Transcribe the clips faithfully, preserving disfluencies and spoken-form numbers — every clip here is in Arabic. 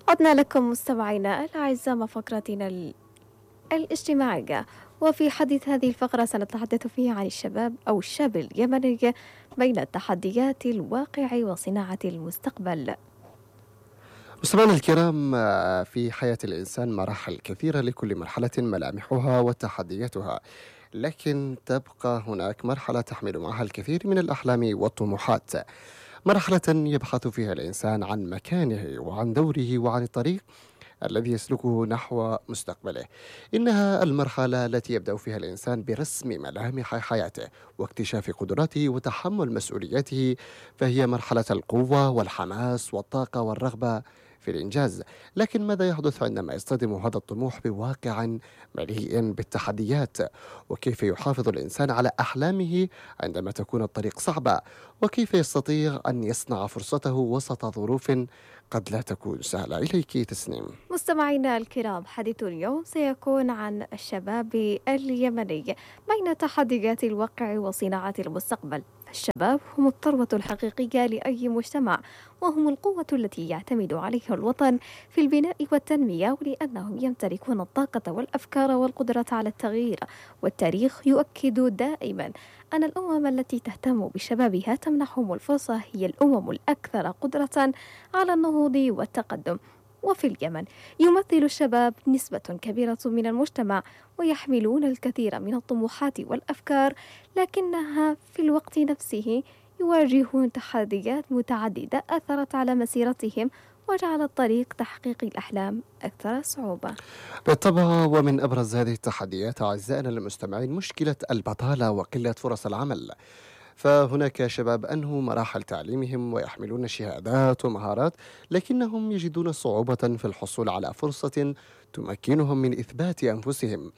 عدنا لكم مستمعينا الأعزاء مع فقرتنا ال- الاجتماعية. وفي حديث هذه الفقرة سنتحدث فيها عن الشباب أو الشاب اليمني بين التحديات الواقع وصناعة المستقبل. مستمعينا الكرام، آه، في حياة الإنسان مراحل كثيرة، لكل مرحلة ملامحها وتحدياتها، لكن تبقى هناك مرحلة تحمل معها الكثير من الأحلام والطموحات، مرحلة يبحث فيها الإنسان عن مكانه وعن دوره وعن الطريق الذي يسلكه نحو مستقبله. إنها المرحلة التي يبدأ فيها الإنسان برسم ملامح حياته واكتشاف قدراته وتحمل مسؤولياته، فهي مرحلة القوة والحماس والطاقة والرغبة في الإنجاز. لكن ماذا يحدث عندما يصطدم هذا الطموح بواقع مليء بالتحديات؟ وكيف يحافظ الإنسان على أحلامه عندما تكون الطريق صعبة؟ وكيف يستطيع أن يصنع فرصته وسط ظروف قد لا تكون سهلة؟ إليك تسنيم. مستمعينا الكرام، حديث اليوم سيكون عن الشباب اليمني بين تحديات الواقع وصناعة المستقبل. الشباب هم الثروة الحقيقية لأي مجتمع، وهم القوة التي يعتمد عليها الوطن في البناء والتنمية، ولأنهم يمتلكون الطاقة والأفكار والقدرة على التغيير. والتاريخ يؤكد دائما أن الأمم التي تهتم بشبابها تمنحهم الفرصة هي الأمم الأكثر قدرة على النهوض والتقدم. وفي اليمن يمثل الشباب نسبة كبيرة من المجتمع، ويحملون الكثير من الطموحات والأفكار، لكنها في الوقت نفسه يواجهون تحديات متعددة أثرت على مسيرتهم وجعلت طريق تحقيق الأحلام أكثر صعوبة. بالطبع، ومن أبرز هذه التحديات أعزائنا المستمعين مشكلة البطالة وقلة فرص العمل. فهناك شباب أنهوا مراحل تعليمهم ويحملون شهادات ومهارات، لكنهم يجدون صعوبة في الحصول على فرصة تمكنهم من إثبات أنفسهم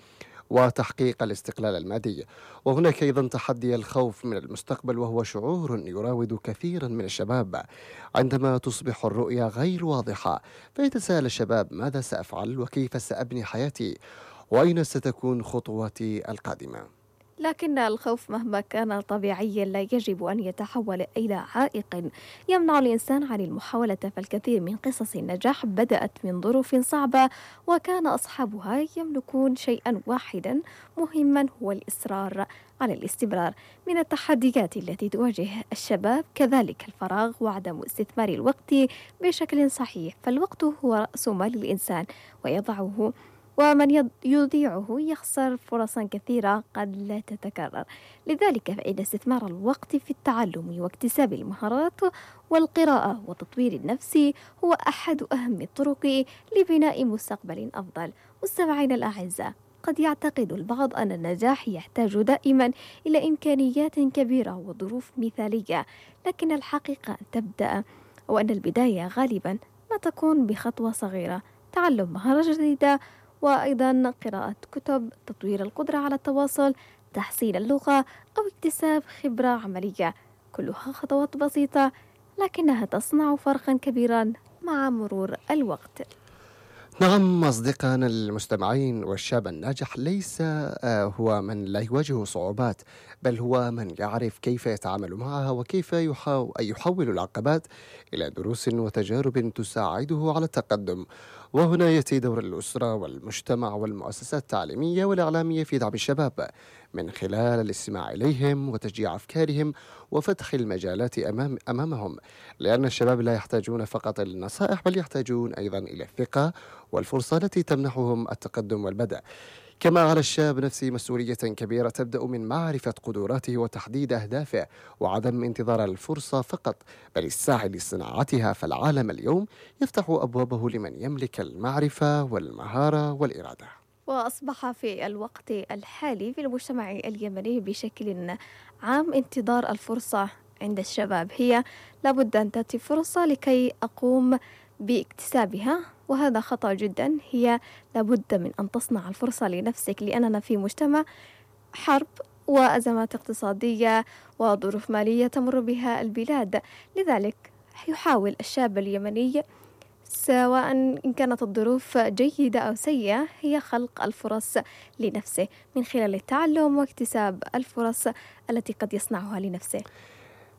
وتحقيق الاستقلال المادي. وهناك أيضا تحدي الخوف من المستقبل، وهو شعور يراود كثيرا من الشباب عندما تصبح الرؤية غير واضحة، فيتساءل الشباب: ماذا سأفعل؟ وكيف سأبني حياتي؟ وأين ستكون خطواتي القادمة؟ لكن الخوف مهما كان طبيعيا لا يجب أن يتحول إلى عائق يمنع الإنسان عن المحاولة. فالكثير من قصص النجاح بدأت من ظروف صعبة، وكان أصحابها يملكون شيئا واحدا مهما، هو الإصرار على الاستمرار. من التحديات التي تواجه الشباب كذلك الفراغ وعدم استثمار الوقت بشكل صحيح. فالوقت هو رأس مال الإنسان ويضعه ومن يض- يضيعه يخسر فرصا كثيرة قد لا تتكرر. لذلك فإن استثمار الوقت في التعلم واكتساب المهارات والقراءة وتطوير النفس هو أحد أهم الطرق لبناء مستقبل أفضل. مستمعينا الأعزاء، قد يعتقد البعض أن النجاح يحتاج دائما إلى إمكانيات كبيرة وظروف مثالية، لكن الحقيقة أن تبدأ أو أن البداية غالبا ما تكون بخطوة صغيرة: تعلم مهارة جديدة، وأيضا قراءة كتب، تطوير القدرة على التواصل، تحسين اللغة، أو اكتساب خبرة عملية. كلها خطوات بسيطة لكنها تصنع فرقا كبيرا مع مرور الوقت. نعم أصدقائنا المستمعين، والشاب الناجح ليس آه، هو من لا يواجه صعوبات، بل هو من يعرف كيف يتعامل معها وكيف يحاو- يحول العقبات إلى دروس وتجارب تساعده على التقدم. وهنا يأتي دور الأسرة والمجتمع والمؤسسات التعليمية والإعلامية في دعم الشباب من خلال الاستماع إليهم وتشجيع أفكارهم وفتح المجالات أمام أمامهم، لأن الشباب لا يحتاجون فقط النصائح، بل يحتاجون أيضا إلى الثقة والفرصة التي تمنحهم التقدم والبدء. كما على الشاب نفسه مسؤولية كبيرة تبدأ من معرفة قدراته وتحديد أهدافه، وعدم انتظار الفرصة فقط، بل السعي لصناعتها. فالعالم اليوم يفتح أبوابه لمن يملك المعرفة والمهارة والإرادة. وأصبح في الوقت الحالي في المجتمع اليمني بشكل عام انتظار الفرصة عند الشباب هي لابد أن تأتي فرصة لكي أقوم باكتسابها، وهذا خطأ جدا. هي لابد من أن تصنع الفرصة لنفسك، لأننا في مجتمع حرب وأزمات اقتصادية وظروف مالية تمر بها البلاد. لذلك يحاول الشاب اليمني، سواء إن كانت الظروف جيدة أو سيئة، هي خلق الفرص لنفسه من خلال التعلم واكتساب الفرص التي قد يصنعها لنفسه.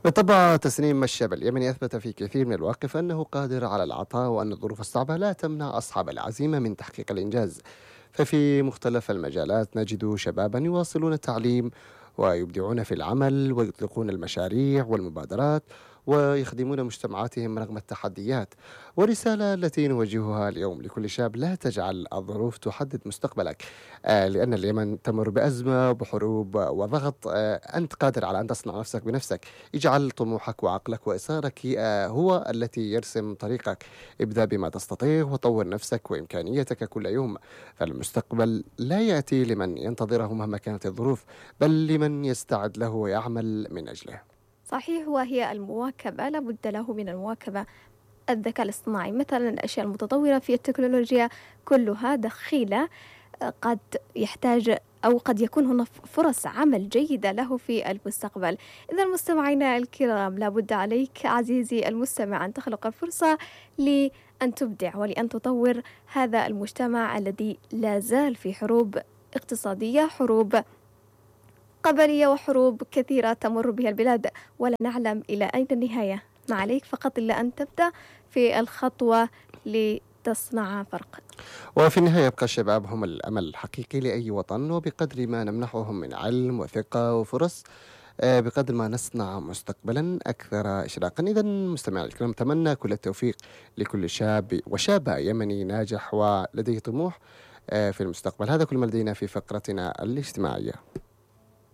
بالطبع تسنيم الشاب اليمني أثبت في كثير من المواقف أنه قادر على العطاء، وأن الظروف الصعبة لا تمنع أصحاب العزيمة من تحقيق الإنجاز. ففي مختلف المجالات نجد شبابا يواصلون التعليم ويبدعون في العمل ويطلقون المشاريع والمبادرات ويخدمون مجتمعاتهم رغم التحديات. والرسالة التي نوجهها اليوم لكل شاب: لا تجعل الظروف تحدد مستقبلك، آه، لأن اليمن تمر بأزمة بحروب وضغط. آه، أنت قادر على أن تصنع نفسك بنفسك. اجعل طموحك وعقلك وإصرارك آه، هو التي يرسم طريقك. ابدأ بما تستطيع وطور نفسك وإمكانيتك كل يوم، فالمستقبل لا يأتي لمن ينتظره مهما كانت الظروف، بل لمن يستعد له ويعمل من أجله. صحيح، وهي المواكبة، لابد له من المواكبة. الذكاء الاصطناعي مثلا، الأشياء المتطورة في التكنولوجيا كلها دخيلة، قد يحتاج أو قد يكون هناك فرص عمل جيدة له في المستقبل. إذا مستمعينا الكرام، لابد عليك عزيزي المستمع أن تخلق الفرصة لأن تبدع ولأن تطور هذا المجتمع الذي لا زال في حروب اقتصادية، حروب قبلية، وحروب كثيرة تمر بها البلاد ولا نعلم إلى أين النهاية. ما عليك فقط إلا أن تبدأ في الخطوة لتصنع فرق. وفي النهاية يبقى الشباب هم الأمل الحقيقي لأي وطن، وبقدر ما نمنحهم من علم وثقة وفرص، آه، بقدر ما نصنع مستقبلا أكثر إشراقا. إذا مستمعي الكرام، أتمنى كل التوفيق لكل شاب وشابة يمني ناجح ولديه طموح آه، في المستقبل. هذا كل ما لدينا في فقرتنا الاجتماعية.